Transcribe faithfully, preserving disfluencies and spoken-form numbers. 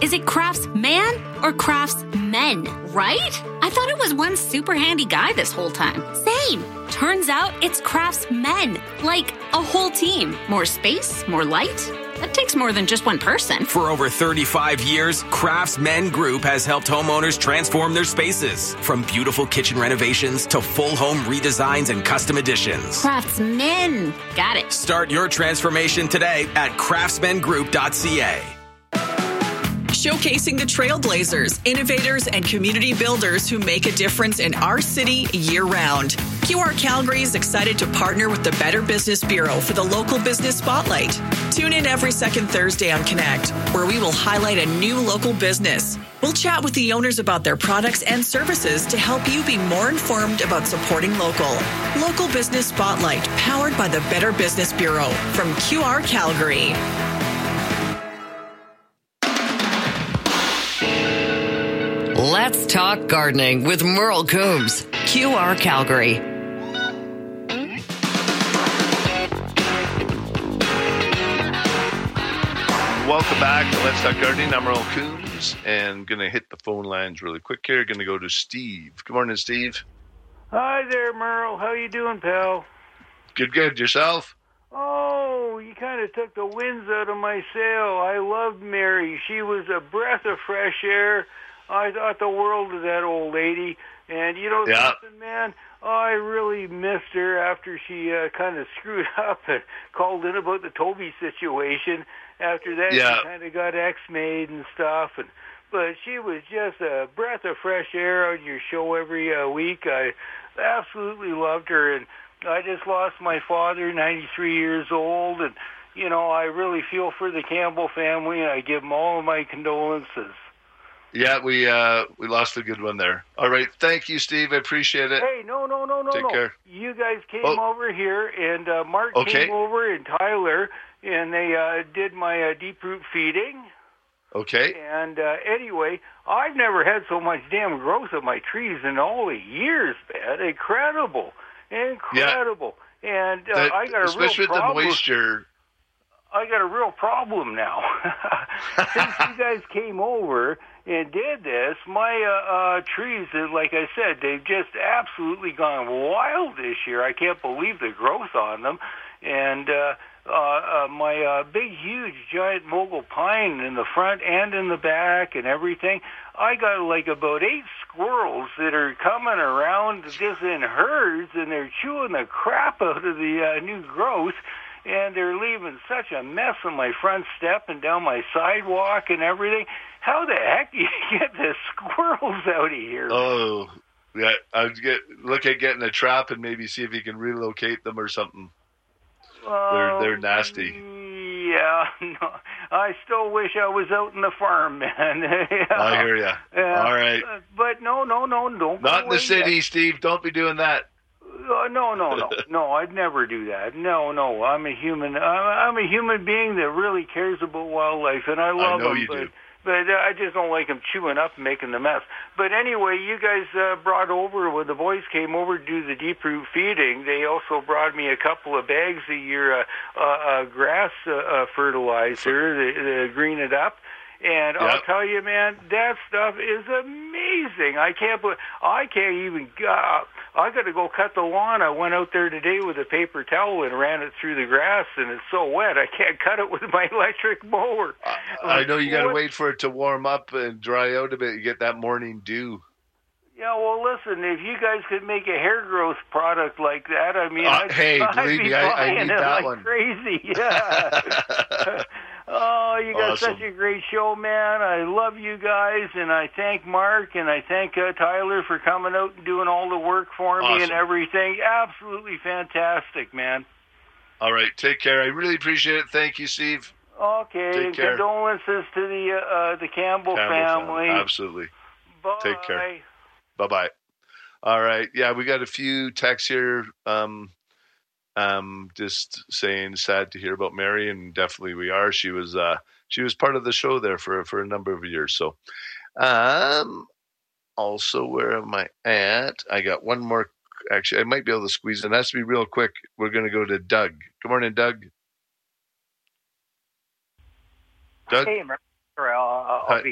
Is it Craftsman or Craftsmen, right? I thought it was one super handy guy this whole time. Same. Turns out it's Craftsmen, like a whole team. More space, more light. That takes more than just one person. For over thirty-five years, Craftsmen Group has helped homeowners transform their spaces. From beautiful kitchen renovations to full home redesigns and custom additions. Craftsmen. Got it. Start your transformation today at craftsman group dot c a. Showcasing the trailblazers, innovators, and community builders who make a difference in our city year-round. Q R Calgary is excited to partner with the Better Business Bureau for the Local Business Spotlight. Tune in every second Thursday on Connect, where we will highlight a new local business. We'll chat with the owners about their products and services to help you be more informed about supporting local. Local Business Spotlight, powered by the Better Business Bureau from Q R Calgary. Let's talk gardening with Merle Coombs, Q R Calgary. Welcome back to Let's Talk Gardening. I'm Merle Coombs, and going to hit the phone lines really quick here. Going to go to Steve. Good morning, Steve. Hi there, Merle. How you doing, pal? Good, good. Yourself? Oh, you kind of took the winds out of my sail. I loved Mary. She was a breath of fresh air. I thought the world of that old lady. And you know yeah. something, man? I really missed her after she uh, kind of screwed up and called in about the Toby situation. After that, yeah. she kind of got X-made and stuff. And but she was just a breath of fresh air on your show every uh, week. I absolutely loved her. And I just lost my father, ninety-three years old. And, you know, I really feel for the Campbell family, and I give them all of my condolences. Yeah, we uh, we lost a good one there. All right. Thank you, Steve. I appreciate it. Hey, no, no, no, no, Take no. care. You guys came oh. over here, and uh, Mark okay. came over, and Tyler, and they uh, did my uh, deep root feeding. Okay. And uh, anyway, I've never had so much damn growth of my trees in all the years, man. Incredible. Incredible. Yeah. And uh, that, I got a real problem. Especially with the moisture. I got a real problem now. Since you guys came over and did this, my uh, uh, trees, like I said, they've just absolutely gone wild this year. I can't believe the growth on them. And uh, uh, uh, my uh, big, huge, giant mogul pine in the front and in the back and everything, I got like about eight squirrels that are coming around just in herds, and they're chewing the crap out of the uh, new growth. And they're leaving such a mess on my front step and down my sidewalk and everything. How the heck do you get the squirrels out of here? Oh, yeah. I would get look at getting a trap and maybe see if you can relocate them or something. Uh, they're they're nasty. Yeah, no, I still wish I was out in the farm, man. Yeah. I hear you. Yeah. All right. Uh, but no, no, no, don't. Not in the city, yet. Steve. Don't be doing that. Uh, no, no, no, no. I'd never do that. No, no. I'm a human. I'm a human being that really cares about wildlife, and I love I know them. you but, do. but uh, I just don't like them chewing up and making the mess. But anyway, you guys uh, brought over when the boys came over to do the deep root feeding. They also brought me a couple of bags of your uh, uh, uh, grass uh, uh, fertilizer, the, the green it up. And yep. I'll tell you, man, that stuff is amazing. I can't believe, I can't even, uh, I got to go cut the lawn. I went out there today with a paper towel and ran it through the grass, and it's so wet, I can't cut it with my electric mower. I, I know you got to wait for it to warm up and dry out a bit. You get that morning dew. Yeah, well, listen, if you guys could make a hair growth product like that, I mean, uh, I'd, hey, I'd believe be me, I, I buying need it that like one. crazy. Yeah. Oh, you got awesome. such a great show, man. I love you guys, and I thank Mark, and I thank uh, Tyler for coming out and doing all the work for me awesome. and everything. Absolutely fantastic, man. All right, take care. I really appreciate it. Thank you, Steve. Okay, take care. Condolences to the uh, uh, the Campbell, Campbell family. family. Absolutely. Bye. Take care. Bye-bye. All right. Yeah, we got a few texts here. Um, um, just saying sad to hear about Mary, and definitely we are. She was uh, she was part of the show there for for a number of years. So, um, also, where am I at? I got one more. Actually, I might be able to squeeze in. It has to be real quick. We're going to go to Doug. Good morning, Doug. Doug. Hey, I'll, I'll Hi. be